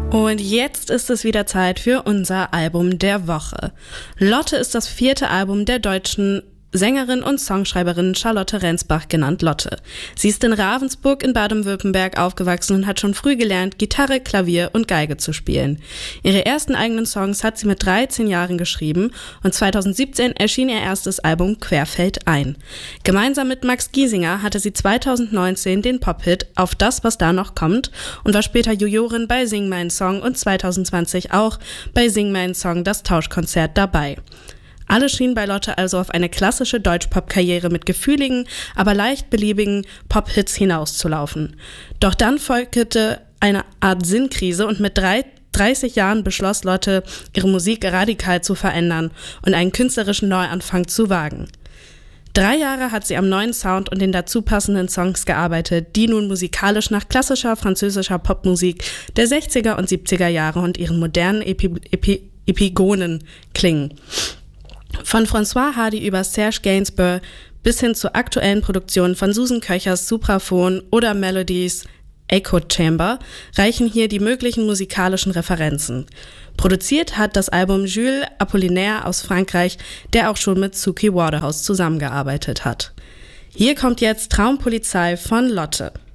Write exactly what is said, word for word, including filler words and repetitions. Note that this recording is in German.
Und jetzt ist es wieder Zeit für unser Album der Woche. Lotte ist das vierte Album der deutschen Sängerin und Songschreiberin Charlotte Rensbach, genannt Lotte. Sie ist in Ravensburg in Baden-Württemberg aufgewachsen und hat schon früh gelernt, Gitarre, Klavier und Geige zu spielen. Ihre ersten eigenen Songs hat sie mit dreizehn Jahren geschrieben und zweitausendsiebzehn erschien ihr erstes Album Querfeldein. Gemeinsam mit Max Giesinger hatte sie zweitausendneunzehn den Pop-Hit Auf das, was da noch kommt und war später Jurorin bei Sing meinen Song und zweitausendzwanzig auch bei Sing meinen Song das Tauschkonzert dabei. Alles schien bei Lotte also auf eine klassische Deutschpop-Karriere mit gefühligen, aber leicht beliebigen Pop-Hits hinauszulaufen. Doch dann folgte eine Art Sinnkrise und mit dreißig Jahren beschloss Lotte, ihre Musik radikal zu verändern und einen künstlerischen Neuanfang zu wagen. Drei Jahre hat sie am neuen Sound und den dazu passenden Songs gearbeitet, die nun musikalisch nach klassischer französischer Popmusik der sechziger und siebziger Jahre und ihren modernen Epi- Epi- Epigonen klingen. Von François Hardy über Serge Gainsbourg bis hin zu aktuellen Produktionen von Susan Köchers Supraphon oder Melodies Echo Chamber reichen hier die möglichen musikalischen Referenzen. Produziert hat das Album Jules Apollinaire aus Frankreich, der auch schon mit Suki Waterhouse zusammengearbeitet hat. Hier kommt jetzt Traumpolizei von Lotte.